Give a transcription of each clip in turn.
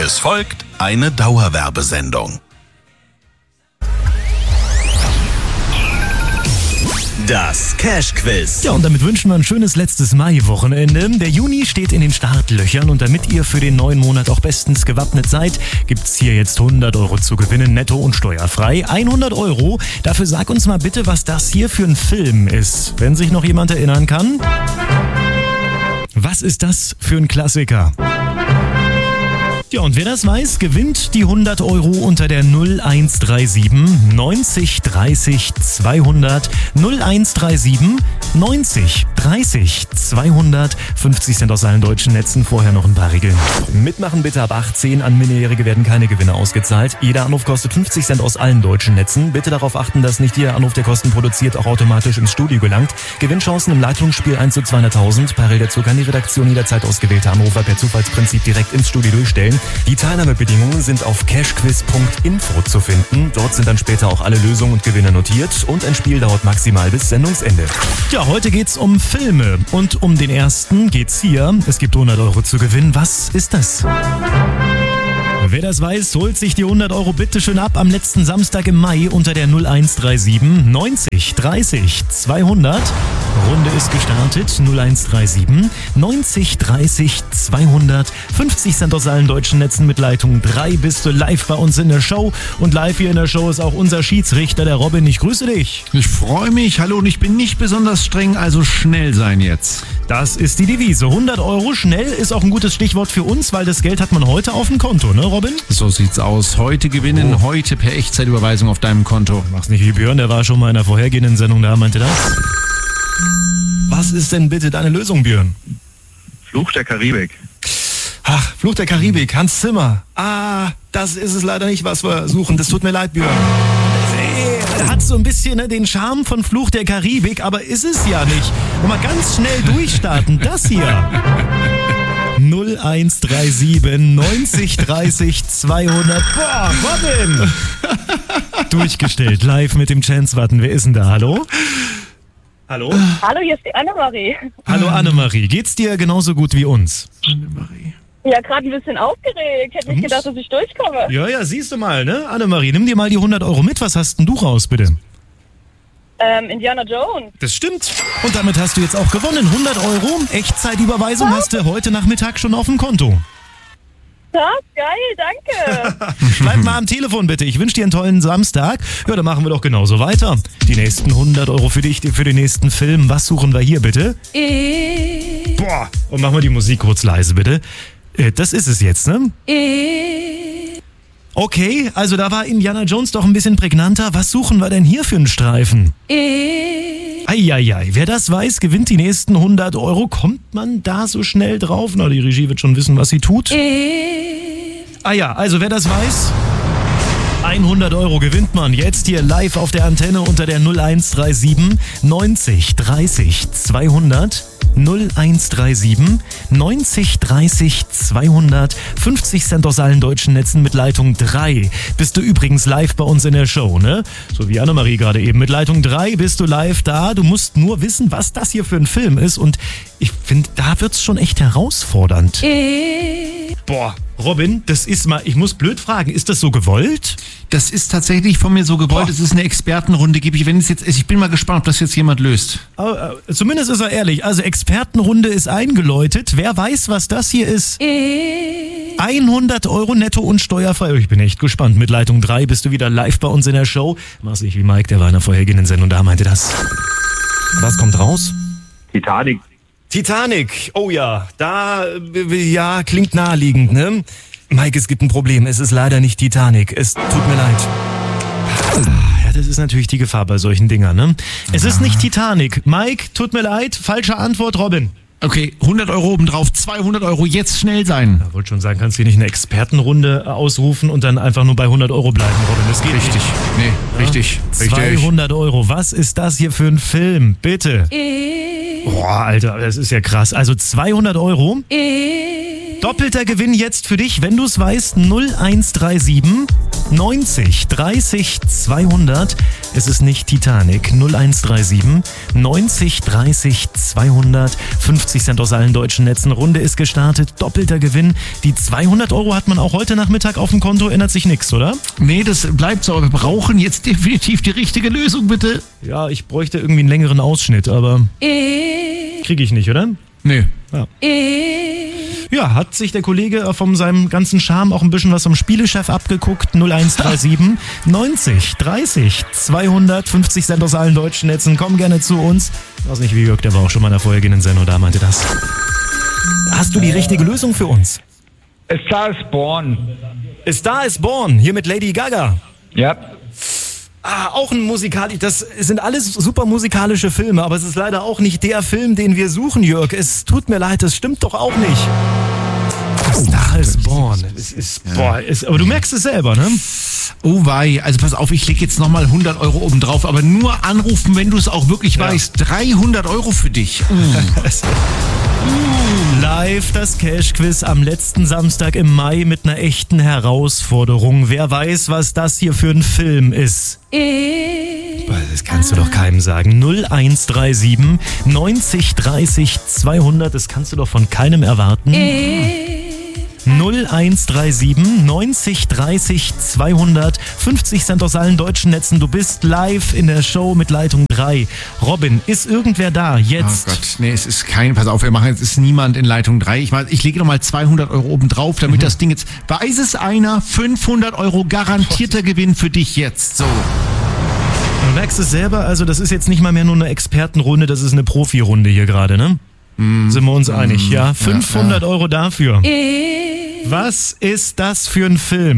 Es folgt eine Dauerwerbesendung. Das Cash-Quiz. Ja, und damit wünschen wir ein schönes letztes Mai-Wochenende. Der Juni steht in den Startlöchern und damit ihr für den neuen Monat auch bestens gewappnet seid, gibt's hier jetzt 100 Euro zu gewinnen, netto und steuerfrei. 100 Euro. Dafür sag uns mal bitte, was das hier für ein Film ist. Wenn sich noch jemand erinnern kann. Was ist das für ein Klassiker? Ja, und wer das weiß, gewinnt die 100 Euro unter der 0137 90 30 200 0137 90 30 200. 50 Cent aus allen deutschen Netzen, vorher noch ein paar Regeln. Mitmachen bitte ab 18, an Minderjährige werden keine Gewinne ausgezahlt. Jeder Anruf kostet 50 Cent aus allen deutschen Netzen. Bitte darauf achten, dass nicht jeder Anruf, der Kosten produziert, auch automatisch ins Studio gelangt. Gewinnchancen im Leitungsspiel 1 zu 200.000. Parallel dazu kann die Redaktion jederzeit ausgewählte Anrufer per Zufallsprinzip direkt ins Studio durchstellen. Die Teilnahmebedingungen sind auf cashquiz.info zu finden. Dort sind dann später auch alle Lösungen und Gewinne notiert und ein Spiel dauert maximal bis Sendungsende. Ja, heute geht's um Filme und um den ersten geht's hier. Es gibt 100 Euro zu gewinnen. Was ist das? Wer das weiß, holt sich die 100 Euro bitte schön ab am letzten Samstag im Mai unter der 0137 90 30 200. Runde ist gestartet. 0137 90 30 200. 50 Cent aus allen deutschen Netzen mit Leitung 3 bist du live bei uns in der Show. Und live hier in der Show ist auch unser Schiedsrichter, der Robin. Ich grüße dich. Ich freue mich. Hallo, und ich bin nicht besonders streng, also schnell sein jetzt. Das ist die Devise. 100 Euro schnell ist auch ein gutes Stichwort für uns, weil das Geld hat man heute auf dem Konto, ne Robin? So sieht's aus. Heute gewinnen, heute per Echtzeitüberweisung auf deinem Konto. Mach's nicht wie Björn, der war schon mal in der vorhergehenden Sendung da, meinte das. Was ist denn bitte deine Lösung, Björn? Fluch der Karibik. Ach, Fluch der Karibik, Hans Zimmer. Ah, das ist es leider nicht, was wir suchen. Das tut mir leid, Björn. Hat so ein bisschen den Charme von Fluch der Karibik, aber ist es ja nicht. Und mal ganz schnell durchstarten, das hier. 0137 90 30 200. Boah, Robin! Durchgestellt, live mit dem Chance-Button. Wer ist denn da? Hallo? Hallo? Hallo, hier ist die Annemarie. Hallo Annemarie, geht's dir genauso gut wie uns? Annemarie. Ja, gerade ein bisschen aufgeregt. Hätte nicht gedacht, dass ich durchkomme. Ja, siehst du mal, ne? Annemarie, nimm dir mal die 100 Euro mit. Was hast denn du raus, bitte? Indiana Jones. Das stimmt. Und damit hast du jetzt auch gewonnen. 100 Euro. Echtzeitüberweisung hast du heute Nachmittag schon auf dem Konto. Ja, geil, danke. Bleib mal am Telefon bitte. Ich wünsche dir einen tollen Samstag. Ja, dann machen wir doch genauso weiter. Die nächsten 100 Euro für dich, für den nächsten Film. Was suchen wir hier bitte? Boah, und machen wir die Musik kurz leise bitte. Das ist es jetzt, ne? Okay, also da war Indiana Jones doch ein bisschen prägnanter. Was suchen wir denn hier für einen Streifen? Eieiei, wer das weiß, gewinnt die nächsten 100 Euro. Kommt man da so schnell drauf? Na, die Regie wird schon wissen, was sie tut. Ah ja, also wer das weiß, 100 Euro gewinnt man jetzt hier live auf der Antenne unter der 0137 90 30 200. 0137 90 30 200. 50 Cent aus allen deutschen Netzen mit Leitung 3. Bist du übrigens live bei uns in der Show, ne? So wie Annemarie gerade eben. Mit Leitung 3 bist du live da. Du musst nur wissen, was das hier für ein Film ist. Und ich finde, da wird's schon echt herausfordernd. Boah, Robin, das ist mal, ich muss blöd fragen, ist das so gewollt? Das ist tatsächlich von mir so gewollt. Es ist eine Expertenrunde. Ich bin mal gespannt, ob das jetzt jemand löst. Zumindest ist er ehrlich. Also Expertenrunde ist eingeläutet. Wer weiß, was das hier ist? 100 Euro netto und steuerfrei. Ich bin echt gespannt. Mit Leitung 3 bist du wieder live bei uns in der Show. Mach's nicht wie Mike, der war in der vorhergehenden Sendung, da meinte das. Was kommt raus? Titanic, oh ja, ja, klingt naheliegend, ne? Mike, es gibt ein Problem, es ist leider nicht Titanic, es tut mir leid. Ja, das ist natürlich die Gefahr bei solchen Dingern, ne? Es ist nicht Titanic. Mike, tut mir leid, falsche Antwort, Robin. Okay, 100 Euro obendrauf, 200 Euro, jetzt schnell sein. Ich wollte schon sagen, kannst du hier nicht eine Expertenrunde ausrufen und dann einfach nur bei 100 Euro bleiben, Robin? Das geht richtig. nicht. Nee, ja? Richtig. 200 Euro, was ist das hier für ein Film? Bitte. Boah, Alter, das ist ja krass. Also 200 Euro. Doppelter Gewinn jetzt für dich, wenn du es weißt, 0137 90 30 200. Es ist nicht Titanic. 0137 90 30 200. 50 Cent aus allen deutschen Netzen. Runde ist gestartet. Doppelter Gewinn. Die 200 Euro hat man auch heute Nachmittag auf dem Konto. Ändert sich nichts, oder? Nee, das bleibt so. Aber wir brauchen jetzt definitiv die richtige Lösung, bitte. Ja, ich bräuchte irgendwie einen längeren Ausschnitt, aber kriege ich nicht, oder? Nee. Ja. Ja, hat sich der Kollege von seinem ganzen Charme auch ein bisschen was vom Spielechef abgeguckt. 0137 90 30 200. 50 Cent aus allen deutschen Netzen. Komm gerne zu uns. Ich weiß nicht, wie Jörg, der war auch schon mal in der vorhergehenden Sendung, da meinte das. Hast du die richtige Lösung für uns? A Star is Born. A Star is Born, hier mit Lady Gaga. Ja. Auch ein das sind alles super musikalische Filme, aber es ist leider auch nicht der Film, den wir suchen, Jörg. Es tut mir leid, das stimmt doch auch nicht. A Star is Born. Aber du merkst es selber, ne? Oh wei, also pass auf, ich leg jetzt nochmal 100 Euro oben drauf, aber nur anrufen, wenn du es auch wirklich weißt. 300 Euro für dich. Live das Cash-Quiz am letzten Samstag im Mai mit einer echten Herausforderung. Wer weiß, was das hier für ein Film ist? Das kannst du doch keinem sagen. 0137 90 30 200, das kannst du doch von keinem erwarten. 0137 90 30 200. 50 Cent aus allen deutschen Netzen. Du bist live in der Show mit Leitung 3. Robin, ist irgendwer da jetzt? Oh Gott, nee, es ist kein, pass auf, es ist niemand in Leitung 3. Ich lege nochmal 200 Euro oben drauf, damit das Ding jetzt, weiß es einer, 500 Euro garantierter Gewinn für dich jetzt, so. Du merkst es selber, also das ist jetzt nicht mal mehr nur eine Expertenrunde, das ist eine Profirunde hier gerade, ne? Sind wir uns einig, ja? 500 Euro dafür. Was ist das für ein Film?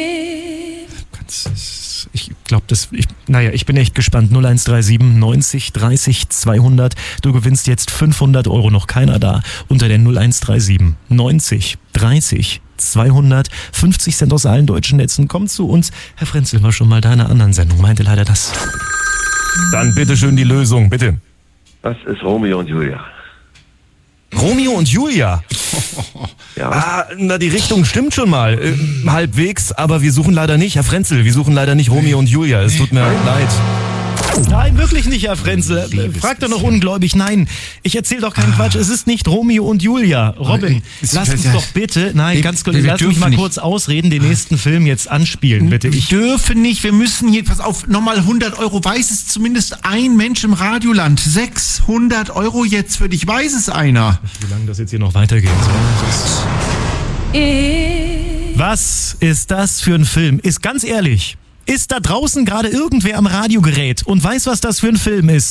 Ich glaube, ich bin echt gespannt. 0137 90 30 200. Du gewinnst jetzt 500 Euro, noch keiner da. Unter der 0137 90 30 200. 50 Cent aus allen deutschen Netzen. Komm zu uns. Herr Frenzel war schon mal da in einer anderen Sendung, meinte leider das. Dann bitteschön die Lösung, bitte. Das ist Romeo und Julia. Romeo und Julia? Ja. Die Richtung stimmt schon mal. Halbwegs, aber wir suchen leider nicht, Herr Frenzel, wir suchen leider nicht Romeo und Julia. Es tut mir leid. Nein, wirklich nicht, Herr Frenzel. Frag doch noch ungläubig. Nein, ich erzähle doch keinen Quatsch. Es ist nicht Romeo und Julia. Robin, lass uns doch bitte, ganz kurz, lass mich mal kurz ausreden, den nächsten Film jetzt anspielen, bitte. Wir dürfen nicht, wir müssen hier, pass auf, nochmal 100 Euro. Weiß es zumindest ein Mensch im Radioland. 600 Euro jetzt für dich, weiß es einer. Wie lange das jetzt hier noch weitergehen soll. Was ist das für ein Film? Ist ganz ehrlich... Ist da draußen gerade irgendwer am Radiogerät und weiß, was das für ein Film ist?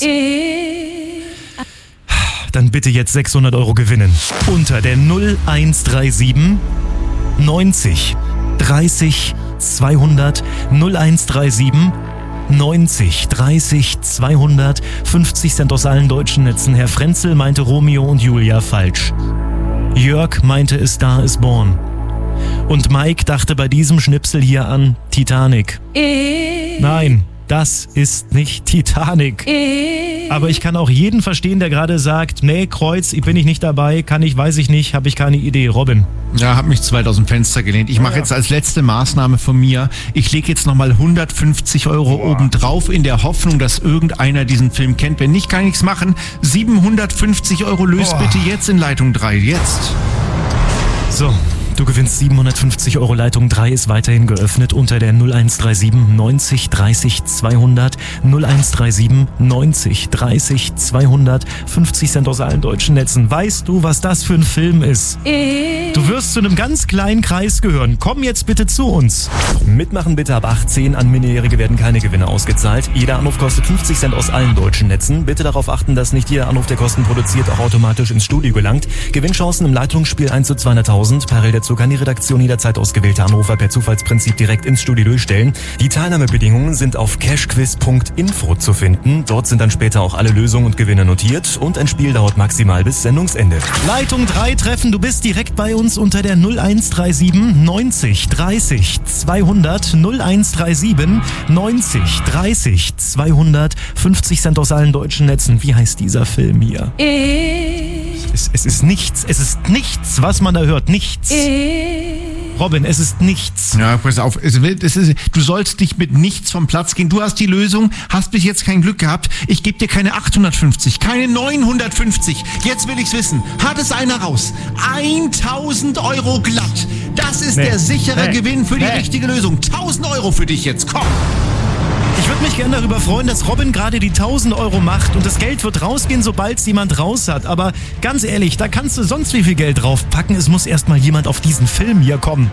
Dann bitte jetzt 600 Euro gewinnen. Unter der 0137 90 30 200. 0137 90 30 200. 50 Cent aus allen deutschen Netzen. Herr Frenzel meinte Romeo und Julia falsch. Jörg meinte A Star is Born. Und Mike dachte bei diesem Schnipsel hier an Titanic. Nein, das ist nicht Titanic. Aber ich kann auch jeden verstehen, der gerade sagt, nee, Kreuz, bin ich nicht dabei, weiß ich nicht, habe ich keine Idee. Robin. Ja, hab mich zu weit aus dem Fenster gelehnt. Ich mache jetzt als letzte Maßnahme von mir, ich lege jetzt nochmal 150 Euro oben drauf in der Hoffnung, dass irgendeiner diesen Film kennt. Wenn nicht, kann ich's machen. 750 Euro löst bitte jetzt in Leitung 3. Jetzt. So. Du gewinnst 750 Euro. Leitung 3 ist weiterhin geöffnet unter der 0137 90 30 200. 0137 90 30 200. 50 Cent aus allen deutschen Netzen. Weißt du, was das für ein Film ist? Du wirst zu einem ganz kleinen Kreis gehören. Komm jetzt bitte zu uns. Mitmachen bitte ab 18. An Minderjährige werden keine Gewinne ausgezahlt. Jeder Anruf kostet 50 Cent aus allen deutschen Netzen. Bitte darauf achten, dass nicht jeder Anruf, der Kosten produziert, auch automatisch ins Studio gelangt. Gewinnchancen im Leitungsspiel 1 zu 200.000. Parallel dazu kann die Redaktion jederzeit ausgewählte Anrufer per Zufallsprinzip direkt ins Studio durchstellen. Die Teilnahmebedingungen sind auf cashquiz.info zu finden. Dort sind dann später auch alle Lösungen und Gewinne notiert und ein Spiel dauert maximal bis Sendungsende. Leitung 3 treffen, du bist direkt bei uns unter der 0137 90 30 200. 0137 90 30 200. 50 Cent aus allen deutschen Netzen. Wie heißt dieser Film hier? Es ist nichts, was man da hört, nichts. Robin, es ist nichts. Ja, pass auf. Du sollst dich mit nichts vom Platz gehen. Du hast die Lösung, hast bis jetzt kein Glück gehabt. Ich gebe dir keine 850, keine 950. Jetzt will ich's wissen. Hat es einer raus? 1000 Euro glatt. Das ist der sichere Gewinn für die richtige Lösung. 1000 Euro für dich jetzt. Komm. Ich würde mich gerne darüber freuen, dass Robin gerade die 1000 Euro macht und das Geld wird rausgehen, sobald es jemand raus hat. Aber ganz ehrlich, da kannst du sonst wie viel Geld draufpacken. Es muss erstmal jemand auf diesen Film hier kommen.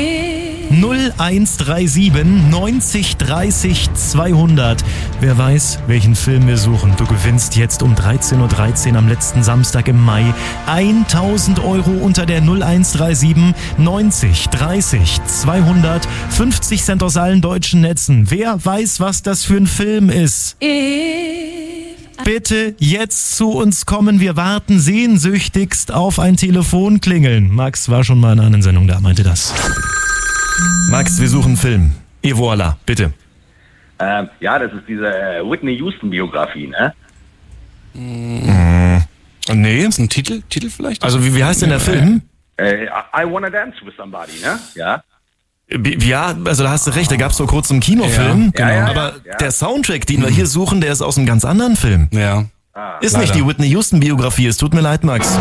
0137 90 30 200. Wer weiß, welchen Film wir suchen. Du gewinnst jetzt um 13.13 Uhr am letzten Samstag im Mai 1000 Euro unter der 0137 90 30 200. 50 Cent aus allen deutschen Netzen. Wer weiß, was das für ein Film ist? Bitte jetzt zu uns kommen. Wir warten sehnsüchtigst auf ein Telefonklingeln. Max war schon mal in einer anderen Sendung da, meinte das. Max, wir suchen einen Film. Et voilà, bitte. Ja, das ist diese Whitney Houston-Biografie, ne? Nee, ist ein Titel vielleicht? Also wie heißt denn der Film? I Wanna Dance with Somebody, ne? Ja. Ja, also da hast du recht, da gab es vor kurzem einen Kinofilm, genau. Ja, aber der Soundtrack, den wir hier suchen, der ist aus einem ganz anderen Film. Ja. Ist leider nicht die Whitney Houston-Biografie, es tut mir leid, Max.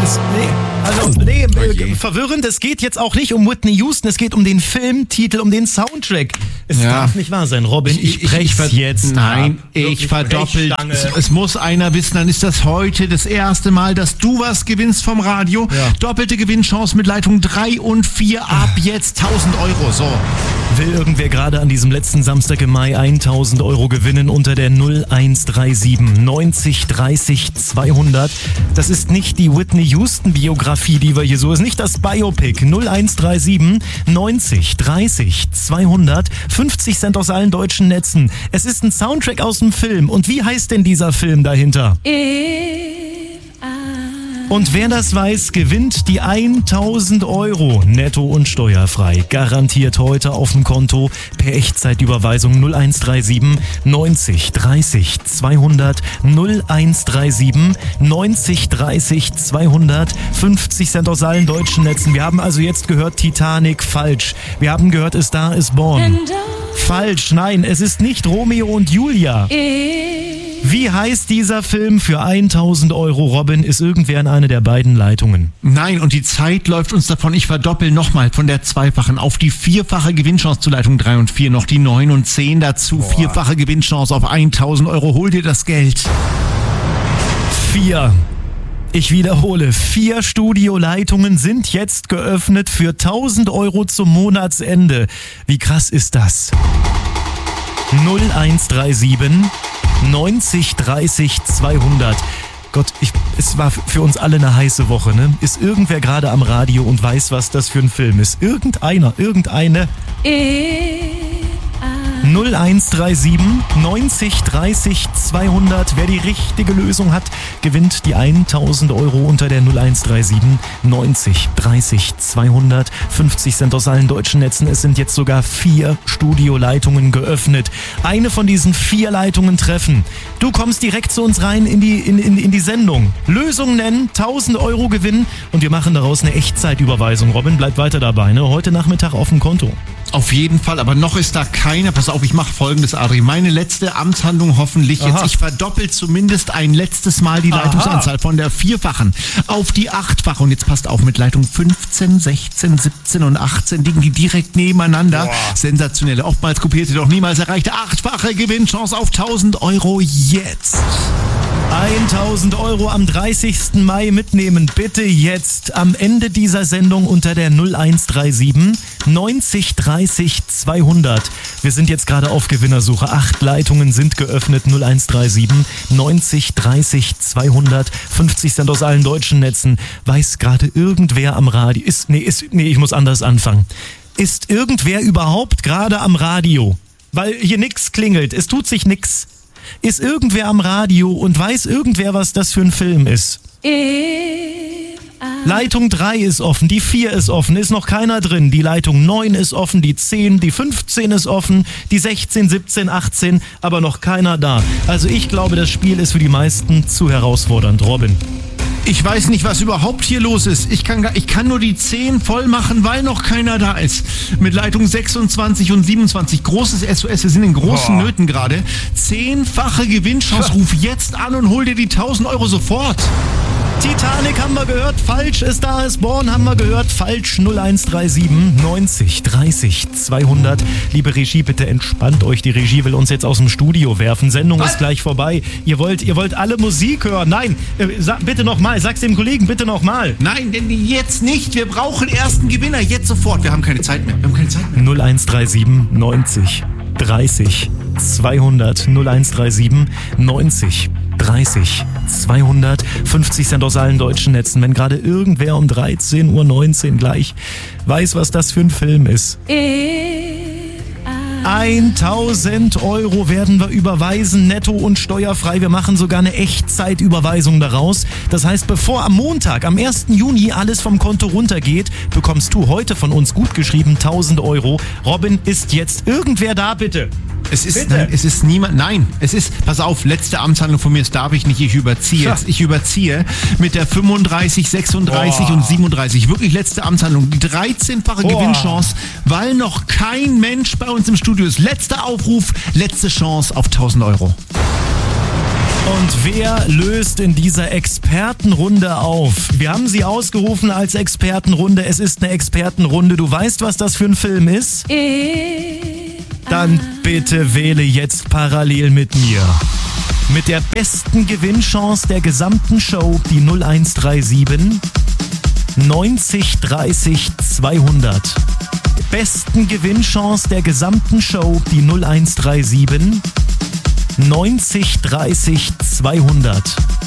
Verwirrend, es geht jetzt auch nicht um Whitney Houston, es geht um den Filmtitel, um den Soundtrack. Es darf nicht wahr sein, Robin, ich brech's jetzt. Nein, ich verdoppelt. Es muss einer wissen, dann ist das heute das erste Mal, dass du was gewinnst vom Radio. Ja. Doppelte Gewinnchance mit Leitung 3 und 4 ab jetzt 1000 Euro. So. Will irgendwer gerade an diesem letzten Samstag im Mai 1000 Euro gewinnen unter der 0137 90 30 200? Das ist nicht die Whitney Houston-Biografie, die wir hier so, ist nicht das Biopic. 0137 90 30 200, 50 Cent aus allen deutschen Netzen. Es ist ein Soundtrack aus dem Film. Und wie heißt denn dieser Film dahinter? Und wer das weiß, gewinnt die 1000 Euro netto und steuerfrei. Garantiert heute auf dem Konto per Echtzeitüberweisung 0137 90 30 200 0137 90 30 200 50 Cent aus allen deutschen Netzen. Wir haben also jetzt gehört Titanic, falsch. Wir haben gehört A Star is Born. Falsch, nein, es ist nicht Romeo und Julia. Wie heißt dieser Film für 1000 Euro, Robin? Ist irgendwer in einer der beiden Leitungen? Nein, und die Zeit läuft uns davon. Ich verdoppel nochmal von der zweifachen auf die vierfache Gewinnchance zu Leitung 3 und 4. Noch die 9 und 10 dazu. Vierfache Gewinnchance auf 1000 Euro. Hol dir das Geld. 4. Ich wiederhole, 4 Studioleitungen sind jetzt geöffnet für 1000 Euro zum Monatsende. Wie krass ist das? 0137 90 30 200. Gott, es war für uns alle eine heiße Woche, ne? Ist irgendwer gerade am Radio und weiß, was das für ein Film ist? Irgendeine? 0137 90 30 200. Wer die richtige Lösung hat, gewinnt die 1000 Euro unter der 0137 90 30 200. 50 Cent aus allen deutschen Netzen. Es sind jetzt sogar 4 Studioleitungen geöffnet. Eine von diesen 4 Leitungen treffen. Du kommst direkt zu uns rein in die Sendung. Lösung nennen, 1000 Euro gewinnen und wir machen daraus eine Echtzeitüberweisung. Robin, bleib weiter dabei, ne? Heute Nachmittag auf dem Konto. Auf jeden Fall, aber noch ist da keiner. Pass auf, ich mache Folgendes, Adri. Meine letzte Amtshandlung hoffentlich jetzt. Aha. Ich verdoppel zumindest ein letztes Mal die Leitungsanzahl von der 4-fachen auf die 8-fache. Und jetzt passt auf, mit Leitung 15, 16, 17 und 18 liegen die direkt nebeneinander. Sensationelle, oftmals kopierte, doch niemals erreichte 8-fache Gewinnchance auf 1000 Euro jetzt. 1000 Euro am 30. Mai mitnehmen. Bitte jetzt am Ende dieser Sendung unter der 0137 90 30 200. Wir sind jetzt gerade auf Gewinnersuche. 8 Leitungen sind geöffnet. 0137 90 30 200. 50 Cent aus allen deutschen Netzen. Weiß gerade irgendwer am Radio? Ich muss anders anfangen. Ist irgendwer überhaupt gerade am Radio? Weil hier nix klingelt. Es tut sich nix. Ist irgendwer am Radio und weiß irgendwer, was das für ein Film ist? Leitung 3 ist offen, die 4 ist offen, ist noch keiner drin. Die Leitung 9 ist offen, die 10, die 15 ist offen, die 16, 17, 18, aber noch keiner da. Also ich glaube, das Spiel ist für die meisten zu herausfordernd. Robin. Ich weiß nicht, was überhaupt hier los ist. Ich kann nur die 10 voll machen, weil noch keiner da ist. Mit Leitung 26 und 27. Großes SOS, wir sind in großen Nöten gerade. 10-fache Gewinnchance. Ruf jetzt an und hol dir die 1.000 Euro sofort. Titanic haben wir gehört, falsch. A Star is Born haben wir gehört, falsch. 0137 90 30 200. Liebe Regie, bitte entspannt euch. Die Regie will uns jetzt aus dem Studio werfen. Sendung ist gleich vorbei. Ihr wollt alle Musik hören. Nein, bitte nochmal. Sag's dem Kollegen, bitte nochmal. Nein, denn jetzt nicht. Wir brauchen ersten Gewinner. Jetzt sofort. Wir haben keine Zeit mehr. 0137 90 30 200. 0137 90 30 200. 50 Cent aus allen deutschen Netzen. Wenn gerade irgendwer um 13:19 Uhr gleich weiß, was das für ein Film ist. 1.000 Euro werden wir überweisen, netto und steuerfrei. Wir machen sogar eine Echtzeitüberweisung daraus. Das heißt, bevor am Montag, am 1. Juni, alles vom Konto runtergeht, bekommst du heute von uns gut geschrieben 1.000 Euro. Robin, ist jetzt irgendwer da, bitte? Es ist niemand. Nein, es ist, pass auf, letzte Amtshandlung von mir, das darf ich nicht, ich überziehe jetzt. Ich überziehe mit der 35, 36 und 37. Wirklich letzte Amtshandlung. Die 13-fache Gewinnchance, weil noch kein Mensch bei uns im Studio ist. Letzter Aufruf, letzte Chance auf 1.000 Euro. Und wer löst in dieser Expertenrunde auf? Wir haben sie ausgerufen als Expertenrunde. Es ist eine Expertenrunde. Du weißt, was das für ein Film ist? Dann bitte wähle jetzt parallel mit mir. Mit der besten Gewinnchance der gesamten Show, die 0137 90 30 200. Besten Gewinnchance der gesamten Show, die 0137 90 30 200.